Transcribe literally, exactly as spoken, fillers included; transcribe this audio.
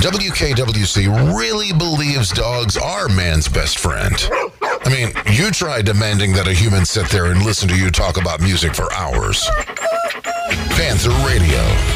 W K W C really believes dogs are man's best friend. I mean, you tried demanding that a human sit there and listen to you talk about music for hours. Panther Radio.